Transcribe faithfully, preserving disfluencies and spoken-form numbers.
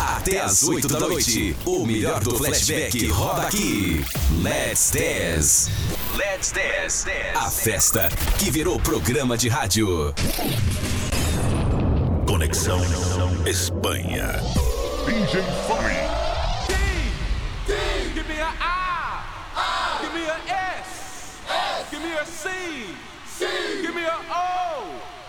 Até às oito da noite, o melhor do flashback roda aqui. Let's Dance. Let's Dance. A festa que virou programa de rádio. Conexão Espanha. D J Fire. D, D, give me a I, I, give me a S, S, give me a C, C, give me a O.